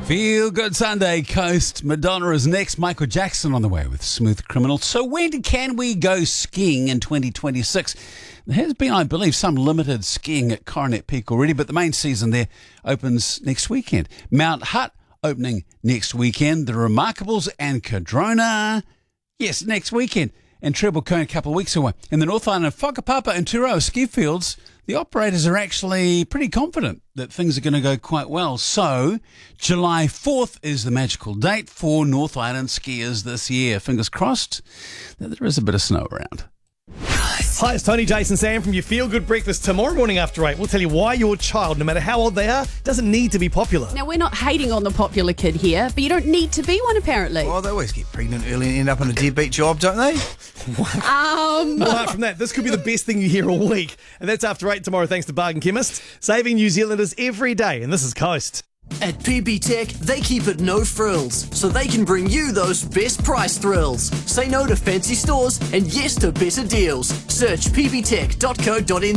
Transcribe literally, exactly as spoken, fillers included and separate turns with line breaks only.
Feel Good Sunday Coast. Madonna is next. Michael Jackson on the way with Smooth Criminal. So when can we go skiing in twenty twenty-six? There has been, I believe, some limited skiing at Coronet Peak already, but the main season there opens next weekend. Mount Hutt opening next weekend. The Remarkables and Cadrona, yes, next weekend. And Treble Cone a couple of weeks away. In the North Island of Whakapapa and Turoa ski fields, the operators are actually pretty confident that things are going to go quite well. So July fourth is the magical date for North Island skiers this year. Fingers crossed that there is a bit of snow around.
Hi, it's Tony, Jason, Sam from your Feel Good Breakfast. Tomorrow morning after eight, we'll tell you why your child, no matter how old they are, doesn't need to be popular.
Now, we're not hating on the popular kid here, but you don't need to be one, apparently.
Well, they always get pregnant early and end up in a deadbeat job, don't they?
Um,
Apart from that, this could be the best thing you hear all week. And that's after eight tomorrow, thanks to Bargain Chemist, saving New Zealanders every day. And this is Coast.
At P B Tech, they keep it no frills, so they can bring you those best price thrills. Say no to fancy stores and yes to better deals. Search p b tech dot co dot n z.